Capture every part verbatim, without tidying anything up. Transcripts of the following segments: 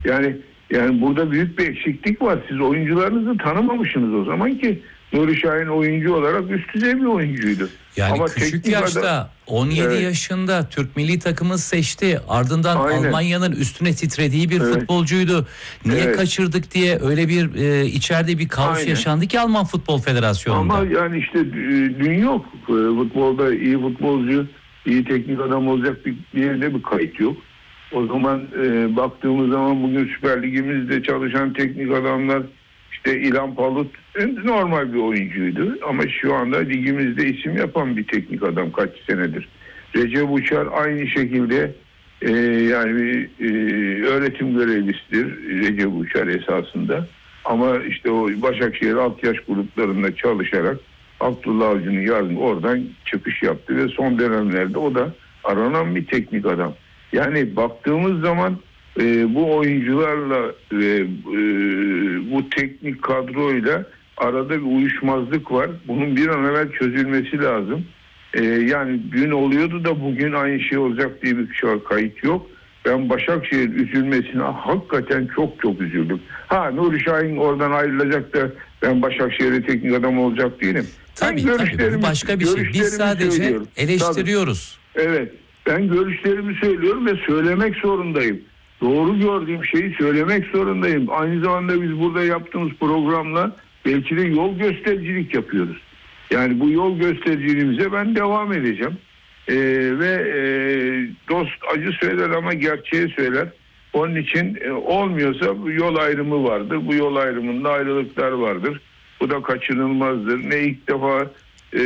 Yani yani burada büyük bir eksiklik var. Siz oyuncularınızı tanımamışsınız o zaman ki. Nuri Şahin oyuncu olarak üst düzey bir oyuncuydu. Yani ama küçük yaşta adam, on yedi evet. yaşında Türk milli takımı seçti. Ardından Aynen. Almanya'nın üstüne titrediği bir evet. futbolcuydu. Niye evet. kaçırdık diye öyle bir e, içeride bir kaos Aynen. yaşandı ki Alman Futbol Federasyonu'nda. Ama yani işte dün yok. Futbolda iyi futbolcu, iyi teknik adam olacak bir, bir yerde bir kayıt yok. O zaman e, baktığımız zaman bugün Süper Ligimizde çalışan teknik adamlar, İşte İlhan Palut normal bir oyuncuydu ama şu anda ligimizde isim yapan bir teknik adam kaç senedir. Recep Uçar aynı şekilde e, yani bir e, öğretim görevlisidir Recep Uçar esasında. Ama işte o Başakşehir alt yaş gruplarında çalışarak Abdullah Avcı'nın yardımı oradan çıkış yaptı ve son dönemlerde o da aranan bir teknik adam. Yani baktığımız zaman E, bu oyuncularla ve e, bu teknik kadroyla arada bir uyuşmazlık var. Bunun bir an evvel çözülmesi lazım. E, yani dün oluyordu da bugün aynı şey olacak diye bir şey kayıt yok. Ben Başakşehir üzülmesine hakikaten çok çok üzüldüm. Ha Nuri Şahin oradan ayrılacak da ben Başakşehir'e teknik adam olacak değilim. Tabii tabii bu başka bir şey. Biz sadece söylüyorum. eleştiriyoruz. Tabii. Evet, ben görüşlerimi söylüyorum ve söylemek zorundayım. Doğru gördüğüm şeyi söylemek zorundayım. Aynı zamanda biz burada yaptığımız programla belki de yol göstericilik yapıyoruz. Yani bu yol göstericiliğimize ben devam edeceğim. Ee, ve e, dost acı söyler ama gerçeği söyler. Onun için e, olmuyorsa bu yol ayrımı vardır. Bu yol ayrımında ayrılıklar vardır. Bu da kaçınılmazdır. Ne ilk defa e,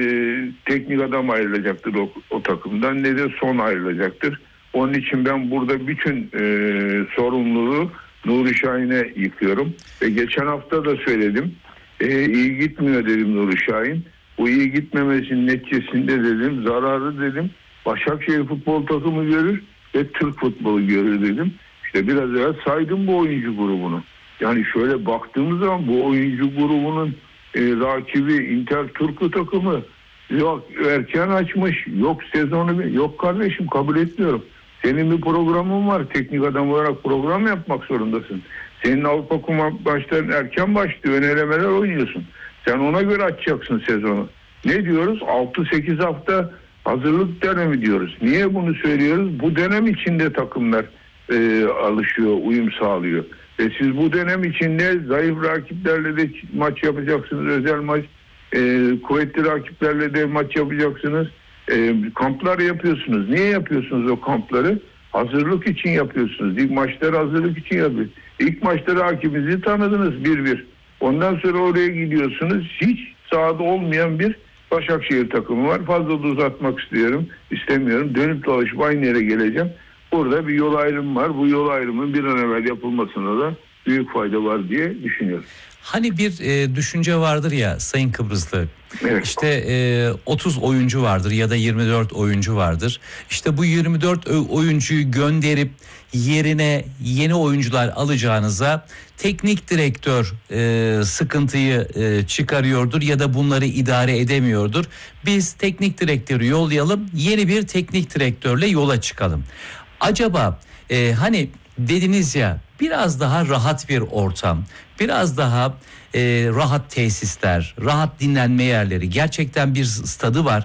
teknik adam ayrılacaktır o, o takımdan ne de son ayrılacaktır. Onun için ben burada bütün e, sorumluluğu Nuri Şahin'e yıkıyorum. Ve geçen hafta da söyledim. E, iyi gitmiyor dedim Nuri Şahin. Bu iyi gitmemesinin neticesinde dedim, zararı dedim. Başakşehir futbol takımı görür ve Türk futbolu görür dedim. İşte biraz evvel saydım bu oyuncu grubunu. Yani şöyle baktığımız zaman bu oyuncu grubunun e, rakibi Inter Turku takımı yok erken açmış, yok sezonu, yok kardeşim kabul etmiyorum. Senin bir programın var. Teknik adam olarak program yapmak zorundasın. Senin Avrupa Kupa maçların erken başlıyor. Ön elemeler oynuyorsun. Sen ona göre açacaksın sezonu. Ne diyoruz? altı sekiz hafta hazırlık dönemi diyoruz. Niye bunu söylüyoruz? Bu dönem içinde takımlar e, alışıyor, uyum sağlıyor. Ve siz bu dönem içinde zayıf rakiplerle de maç yapacaksınız. Özel maç. E, kuvvetli rakiplerle de maç yapacaksınız. E, kamplar yapıyorsunuz. Niye yapıyorsunuz o kampları? Hazırlık için yapıyorsunuz. İlk maçları hazırlık için yapıyorsunuz. İlk maçta rakibinizi tanıdınız bir bir. Ondan sonra oraya gidiyorsunuz. Hiç sahada olmayan bir Başakşehir takımı var. Fazla da uzatmak istiyorum. istemiyorum. Dönüp dolaşıp aynı yere geleceğim. Burada bir yol ayrımı var. Bu yol ayrımının bir an evvel yapılmasına da büyük fayda var diye düşünüyorum. Hani bir e, düşünce vardır ya Sayın Kıbrıslı. Evet. İşte e, otuz oyuncu vardır ya da yirmi dört oyuncu vardır. İşte bu yirmi dört oyuncuyu gönderip yerine yeni oyuncular alacağınıza teknik direktör e, sıkıntıyı e, çıkarıyordur ya da bunları idare edemiyordur. Biz teknik direktörü yollayalım, yeni bir teknik direktörle yola çıkalım. Acaba e, hani dediniz ya biraz daha rahat bir ortam, biraz daha e, rahat tesisler, rahat dinlenme yerleri, gerçekten bir stadı var.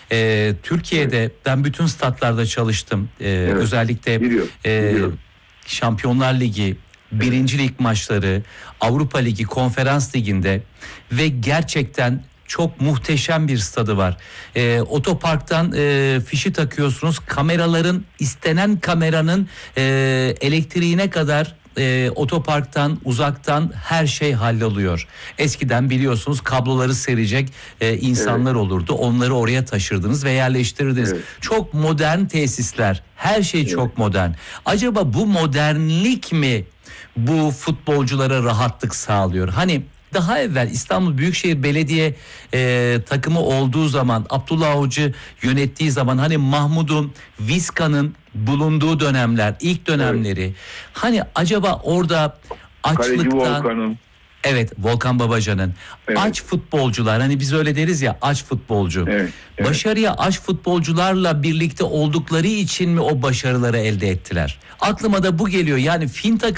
E, Türkiye'de evet. Ben bütün statlarda çalıştım. E, evet. Özellikle biliyorum, e, biliyorum. Şampiyonlar Ligi, Birinci Lig maçları, Avrupa Ligi, Konferans Ligi'nde ve gerçekten çok muhteşem bir stadı var. E, otoparktan e, fişi takıyorsunuz. Kameraların, istenen kameranın e, elektriğine kadar e, otoparktan, uzaktan her şey halloluyor. Eskiden biliyorsunuz kabloları serecek e, insanlar evet. olurdu. Onları oraya taşırdınız ve yerleştirirdiniz. Evet. Çok modern tesisler. Her şey evet. çok modern. Acaba bu modernlik mi bu futbolculara rahatlık sağlıyor? Hani daha evvel İstanbul Büyükşehir Belediye e, takımı olduğu zaman, Abdullah Avcı yönettiği zaman, hani Mahmud'un, Vizca'nın bulunduğu dönemler, ilk dönemleri, evet. hani acaba orada açlıktan, evet Volkan Babacan'ın evet. aç futbolcular, hani biz öyle deriz ya, aç futbolcu, evet, evet. başarıya aç futbolcularla birlikte oldukları için mi o başarıları elde ettiler? Aklıma da bu geliyor. Yani Fin takımı